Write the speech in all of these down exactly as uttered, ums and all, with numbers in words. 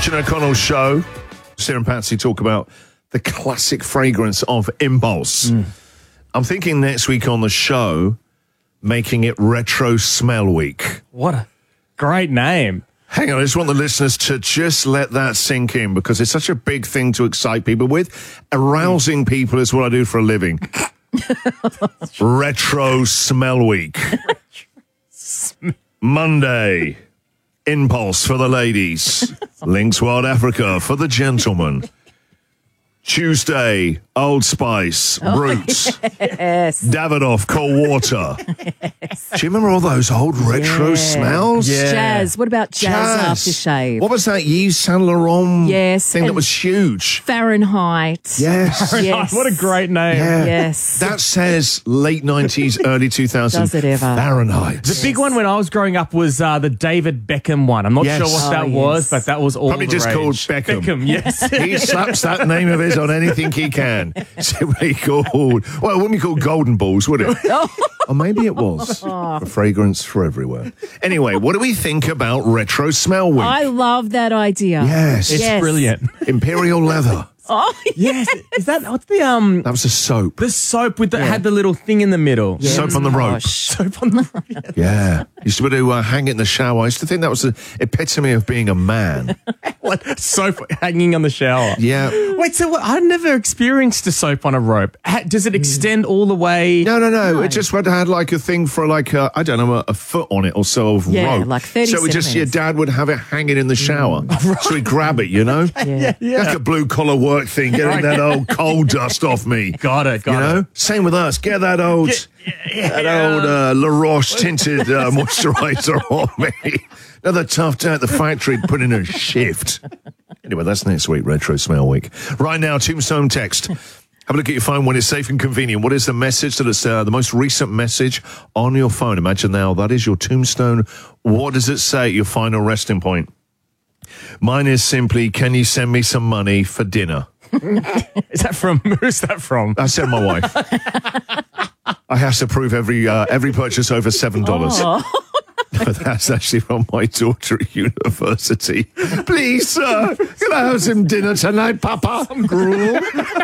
Sinead O'Connell's show. Sarah and Patsy talk about the classic fragrance of Impulse. Mm. I'm thinking next week on the show, making it Retro Smell Week. What a great name. Hang on, I just want the listeners to just let that sink in because it's such a big thing to excite people with. Arousing people is what I do for a living. Retro Smell Week. Monday, Impulse for the ladies. Lynx Wild Africa for the gentlemen. Tuesday, Old Spice, oh, Roots, yes. Davidoff, Cold Water. Yes. Do you remember all those old retro yeah. smells? Yeah. Jazz. What about Jazz, Jazz aftershave? What was that Yves Saint Laurent yes. thing and that was huge? Fahrenheit. Yes. Fahrenheit. yes. What a great name. Yeah. Yes. That says late nineties, early two thousands. Does it ever? Fahrenheit. The big one when I was growing up was uh, the David Beckham one. I'm not yes. sure what oh, that yes. was, but that was all Probably the just rage. called Beckham. Beckham, yes. He slaps that name of his on anything he can. Simply called, well, it wouldn't be called Golden Balls, would it? Or maybe it was. Oh. A fragrance for everywhere. Anyway, what do we think about Retro Smell Week? I love that idea. Yes. It's yes. brilliant. Imperial Leather. Oh, yes. Is that, what's the, um... That was a soap. The soap with the, yeah. had the little thing in the middle. Yeah. Soap on the rope. Soap on the rope. Yeah. Used to be able to uh, hang it in the shower. I used to think that was the epitome of being a man. What? Soap hanging on the shower. Yeah. Wait, so what? I never experienced a soap on a rope. Ha, does it extend all the way? No, no, no. no. It just had like a thing for like, a, I don't know, a, a foot on it or so of yeah, rope. like thirty So it just, your dad would have it hanging in the shower. Mm. Right. So he'd grab it, you know? Yeah. yeah. Like a blue collar work thing, getting that old coal dust off me. Got it, got you know? it. Same with us. Get that old, Get, yeah, that yeah. old uh, La Roche tinted uh, moisturizer on me. Another tough day at the factory, put in a shift. Anyway, that's next week, Retro Smell Week. Right now, Tombstone text. Have a look at your phone when it's safe and convenient. What is the message that is uh, the most recent message on your phone? Imagine now that is your tombstone. What does it say at your final resting point? Mine is simply, can you send me some money for dinner? Is that from, who's that from? I said my wife. I have to prove every uh, every purchase over seven dollars. Oh. But that's actually from my daughter at university. Please, sir, can I have some dinner tonight, Papa? Some gruel.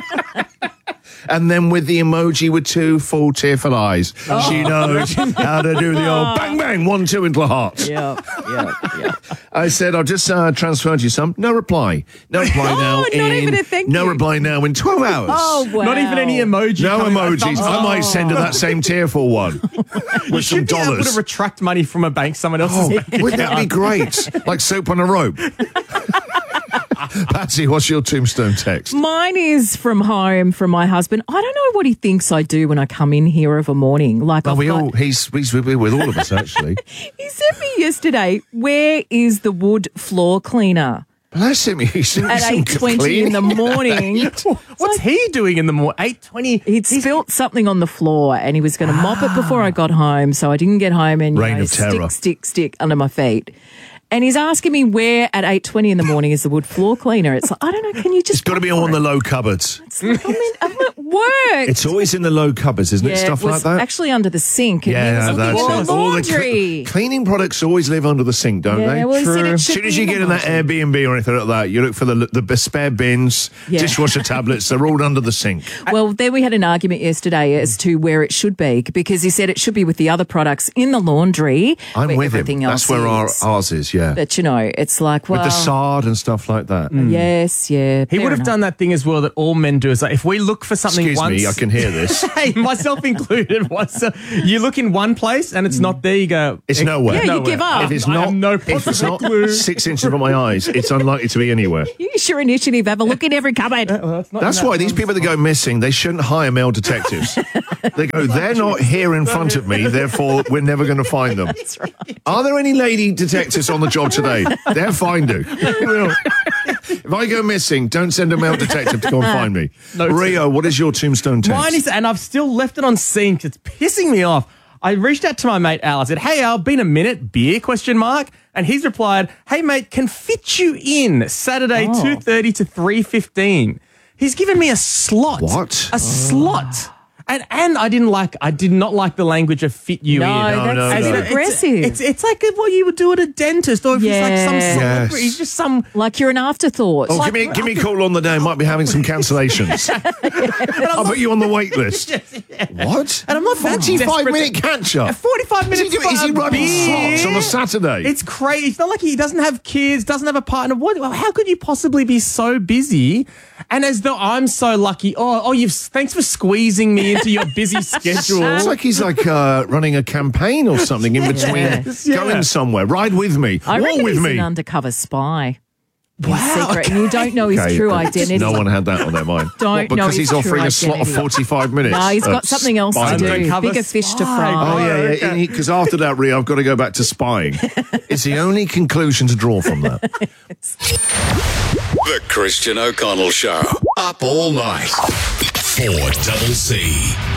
And then with the emoji with two full tearful eyes. Oh. She knows how to do the old bang, bang, one, two into the heart. Yeah, yeah, yeah. I said, I'll just uh, transferred you some. No reply. No reply oh, now. Not in, even a thank no you. reply now in twelve hours. Oh, wow. Not even any emoji. No emojis. Oh. I might send her that same tearful one with some be dollars. able to retract money from a bank, someone else's Oh, bank wouldn't that be great? Like soap on a rope. Patsy, what's your tombstone text? Mine is from home from my husband. I don't know what he thinks I do when I come in here of a morning. Like Well, I've we got, all, he's, he's with, with all of us, actually. he said me yesterday, where is the wood floor cleaner? Bless him. He's doing At some eight twenty in the morning. What's he doing in the morning? eight twenty He'd spilt something on the floor and he was going to mop it before I got home, so I didn't get home and you Reign know, of terror. stick, stick, stick under my feet. And he's asking me where at eight twenty in the morning is the wood floor cleaner. It's like, I don't know, can you just... It's got to be on the low cupboards. It's like, I'm, in, I'm at work. It's always in the low cupboards, isn't yeah, it? Stuff it was like that? actually under the sink. And Yeah, he was that's looking it. at the All the laundry. cle- cleaning products always live under the sink, don't yeah, they? well, he said True. it As should soon as be you get in that laundry. Airbnb or anything like that, you look for the the spare bins, Yeah. dishwasher tablets, they're all under the sink. Well, then we had an argument yesterday as to where it should be because he said it should be with the other products in the laundry. I'm where with him. everything else That's where our, is. ours is, yeah. But, you know, it's like, well... With the sard and stuff like that. Yes, yeah. He fair would have enough. done that thing as well that all men do. Is like if we look for something Excuse once, me, I can hear this. hey, myself included. Once uh, you look in one place and it's not there, you go. It's nowhere. Yeah, you nowhere. give up. If it's I not, have no if it's possible not clue. six inches from my eyes, it's unlikely to be anywhere. Use your initiative. Have a look in every cupboard. That's why these people that go missing, they shouldn't hire male detectives. They go, they're not here in front of me, therefore we're never going to find them. That's right. Are there any lady detectives on the job today? They're fine, do. If I go missing, don't send a male detective to go and find me. No, Rio, what is your tombstone text? Mine is, and I've still left it on sync. It's pissing me off. I reached out to my mate Al. I said, "Hey Al, been a minute? Beer?" Question mark. And he's replied, "Hey mate, can fit you in Saturday Oh. two thirty to three fifteen." He's given me a slot. What? A slot. And and I didn't like, I did not like the language of fit you No, in. that's no, As no. in, it's- aggressive. It's, it's like what you would do at a dentist, or if he's like some Yeah. celebrity, Yes. he's just some. Like you're an afterthought. Oh, give me give me a call on the day. I might be having some cancellations. I'll put you on the wait list. What? And I'm not that forty-five desperate minute to- catch up. forty-five Is he, minutes. doing- is he for a running beer? slots on a Saturday? It's crazy. It's not like he doesn't have kids, doesn't have a partner. What? well, How could you possibly be so busy? And as though I'm so lucky. Oh, oh, you've thanks for squeezing me into your busy schedule. It's like he's like uh, running a campaign or something in between Yes, yeah. going somewhere. Ride with me. I Walk reckon with he's me. an undercover spy. In Wow, secret, and you don't know his Okay, true uh, identity. No one had that on their mind. Don't What, because know he's his offering true a slot of identity. forty-five minutes. No, he's of got something else to spying. do. Undercover Bigger fish to spy. fry. Oh, yeah, yeah. Because after that, Rhea, I've got to go back to spying. It's the only conclusion to draw from that. The Christian O'Connell Show. Up all night. four double C.